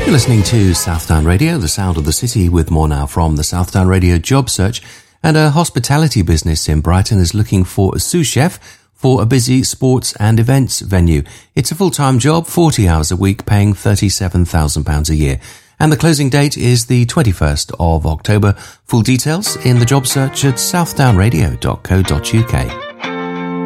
You're listening to Southdown Radio, the sound of the city, with more now from the Southdown Radio job search. And a hospitality business in Brighton is looking for a sous chef for a busy sports and events venue. It's a full-time job, 40 hours a week, paying £37,000 a year. And the closing date is the 21st of October. Full details in the job search at southdownradio.co.uk.